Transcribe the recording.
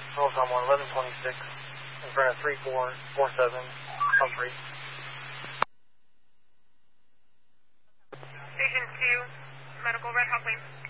Hold someone 1126 in front of 3447 Humphrey. Station 2, medical, Red Hawk, please.